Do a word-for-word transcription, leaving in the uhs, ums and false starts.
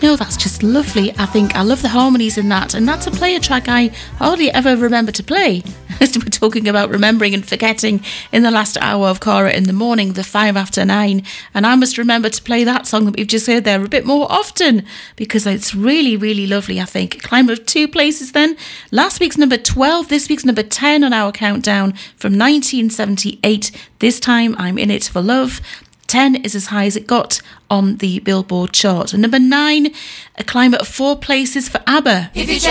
you know, that's just lovely. I think I love the harmonies in that, and that's a player track I hardly ever remember to play. We're talking about remembering and forgetting in the last hour of Cara in the Morning, the five after nine, and I must remember to play that song that we've just heard there a bit more often, because it's really, really lovely, I think. A climb of two places then. Last week's number twelve, this week's number ten on our countdown from nineteen seventy-eight. This time, I'm In It for Love. ten is as high as it got on the Billboard chart. And number nine, a climb of four places for ABBA. If you